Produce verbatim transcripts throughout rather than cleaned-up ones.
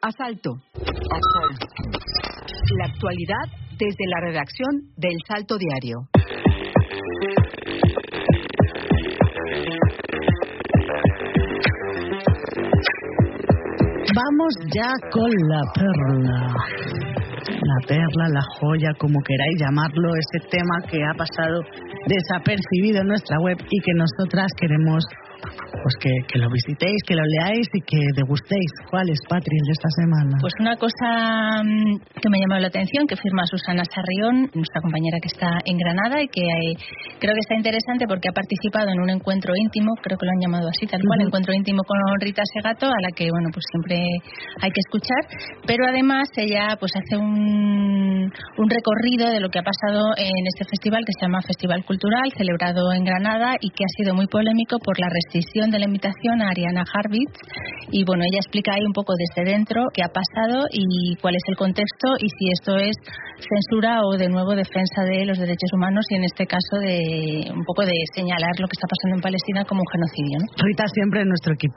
Asalto. Asalto. La actualidad desde la redacción del Salto Diario. Vamos ya con la perla. La perla, la joya, como queráis llamarlo, ese tema que ha pasado desapercibido en nuestra web y que nosotras queremos pues que, que lo visitéis, que lo leáis y que degustéis. ¿Cuál es, Patri, de esta semana? Pues una cosa que me ha llamado la atención, que firma Susana Sarrión, nuestra compañera que está en Granada, y que hay, creo que está interesante porque ha participado en un encuentro íntimo, creo que lo han llamado así, tal cual, uh-huh. encuentro íntimo con Rita Segato, a la que, bueno, pues siempre hay que escuchar, pero además ella pues hace un, un recorrido de lo que ha pasado en este festival que se llama Festival Cultural, celebrado en Granada y que ha sido muy polémico por la restricción de la invitación a Ariana Harvitz, y bueno, ella explica ahí un poco desde dentro qué ha pasado y cuál es el contexto y si esto es censura o de nuevo defensa de los derechos humanos, y en este caso de un poco de señalar lo que está pasando en Palestina como un genocidio, ¿no? Rita siempre en nuestro equipo.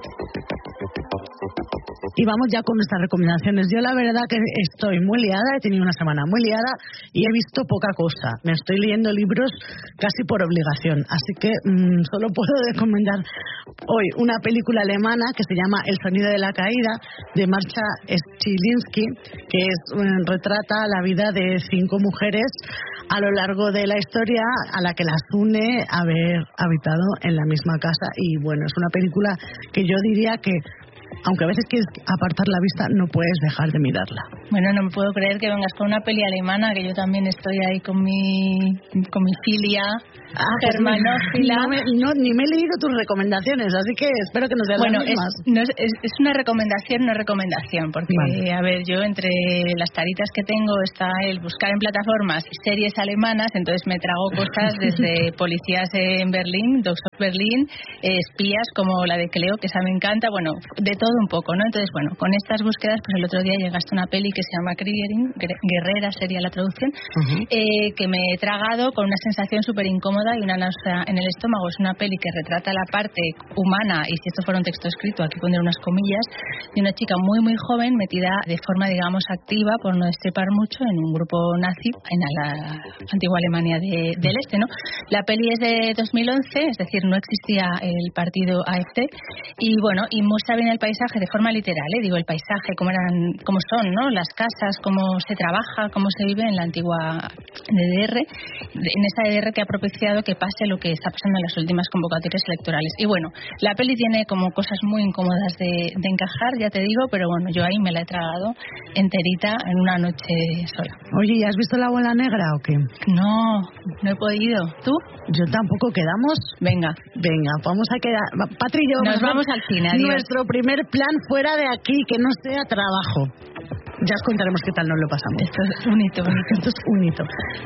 Y vamos ya con nuestras recomendaciones. Yo la verdad que estoy muy liada, he tenido una semana muy liada y he visto poca cosa. Me estoy leyendo libros casi por obligación, así que mmm, solo puedo recomendar hoy una película alemana que se llama El sonido de la caída, de Marcia Stilinski, que es, um, retrata la vida de cinco mujeres a lo largo de la historia, a la que las une haber habitado en la misma casa. Y bueno, es una película que yo diría que, aunque a veces quieres apartar la vista, no puedes dejar de mirarla. Bueno, no me puedo creer que vengas con una peli alemana, que yo también estoy ahí con mi con mi filia ah, germanófila. No, me, no, ni me he leído tus recomendaciones, así que espero que nos sean bueno, las mismas. Es, no es, es, es una recomendación, no recomendación, porque, vale. A ver, yo entre las taritas que tengo está el buscar en plataformas series alemanas, entonces me trago cosas desde policías en Berlín, Dogs of Berlin, eh, espías como la de Cleo, que esa me encanta, bueno, de todo un poco, ¿no? Entonces, bueno, con estas búsquedas, pues el otro día llegaste a una peli que se llama Kriegerin, Guerrera sería la traducción, uh-huh. eh, que me he tragado con una sensación súper incómoda y una náusea en el estómago. Es una peli que retrata la parte humana, y si esto fuera un texto escrito, aquí pondré unas comillas, de una chica muy muy joven metida de forma, digamos, activa, por no destripar mucho, en un grupo nazi en la antigua Alemania de, del Este, ¿no? La peli es de dos mil once, es decir, no existía el partido A F D, y bueno, y muestra bien el paisaje de forma literal, ¿eh? Digo, el paisaje, cómo eran, cómo son, ¿no? Las casas, cómo se trabaja, cómo se vive en la antigua D D R, en esa D D R que ha propiciado que pase lo que está pasando en las últimas convocatorias electorales. Y bueno, la peli tiene como cosas muy incómodas de, de encajar, ya te digo, pero bueno, yo ahí me la he tragado enterita en una noche sola. Oye, ¿y has visto La Bola Negra o qué? No, no he podido. ¿Tú? Yo tampoco. ¿Quedamos? Venga. Venga, vamos a quedar. Patri y yo, nos vamos al cine. Adiós. Nuestro primer plan fuera de aquí, que no sea trabajo. Ya os contaremos qué tal nos lo pasamos. Esto es un hito, un hito. Esto es un hito.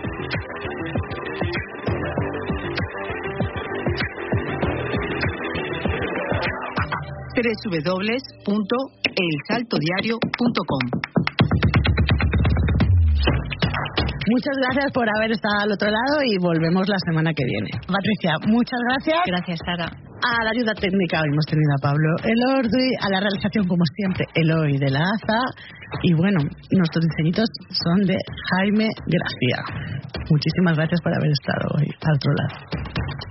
doble u doble u doble u punto el salto diario punto com. Muchas gracias por haber estado al otro lado y volvemos la semana que viene. Patricia, muchas gracias. Gracias, Sara. A la ayuda técnica hoy hemos tenido a Pablo Elordi, a la realización, como siempre, Eloy de la Aza, y bueno, nuestros diseñitos son de Jaime Gracia. Muchísimas gracias por haber estado hoy al otro lado.